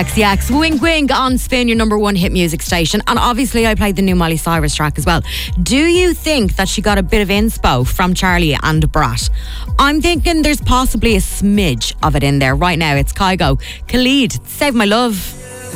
XCX, Wink Wink on Spin, your number one hit music station. And obviously I played the new Miley Cyrus track as well. Do you think that she got a bit of inspo from Charlie and Brat? I'm thinking there's possibly a smidge of it in there. Right now it's Kygo, Khalid, Save My Love.